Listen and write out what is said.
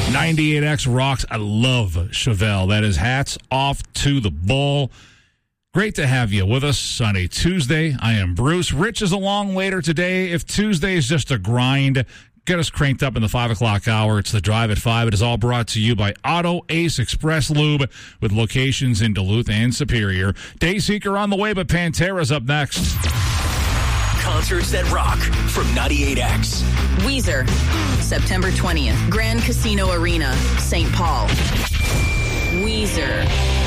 98X rocks. I love Chevelle. That is hats off to the bull. Great to have you with us on a Tuesday. I am Bruce. Rich is along later today. If Tuesday is just a grind, get us cranked up in the 5 o'clock hour. It's the Drive at 5. It is all brought to you by Auto Ace Express Lube with locations in Duluth and Superior. Dayseeker on the way, but Pantera's up next. Concerts that rock from 98X. Weezer, September 20th, Grand Casino Arena, St. Paul. Weezer.